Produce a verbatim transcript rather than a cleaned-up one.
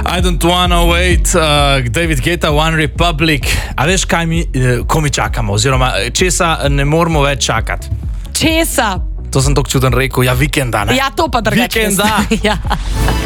I don't wanna wait, uh, David Guetta, One Republic. A veš, kaj mi, uh, ko mi čakamo, oziroma česa ne moramo več čakati? Česa? To sem tako čuden rekel, ja, vikenda, ne? Ja, to pa drugače. Vikenda. Ja.